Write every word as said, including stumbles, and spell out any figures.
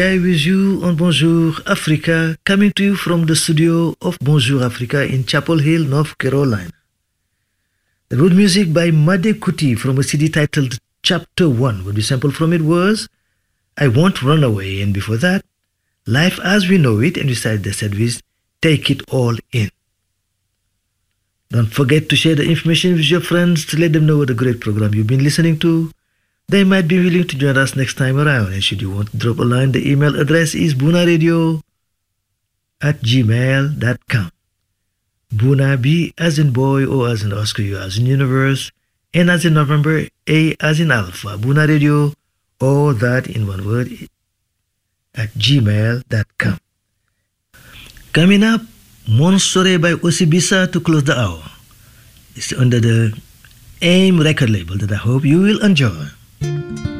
I with you on Bonjour Africa, coming to you from the studio of Bonjour Africa in Chapel Hill, North Carolina. The road music by Made Kuti from a C D titled Chapter one. What we sampled from it was I Won't Run Away, and before that, Life as We Know It, and we started the set with Take It All In. Don't forget to share the information with your friends to let them know what a great program you've been listening to. They might be willing to join us next time around. And should you want to drop a line, the email address is bunaradio at gmail dot com. Buna, B as in boy, O as in Oscar, U as in universe, N as in November, A as in alpha. Buna Radio, all that in one word, at gmail dot com. Coming up, Monstore by Osibisa to close the hour. It's under the AIM record label that I hope you will enjoy.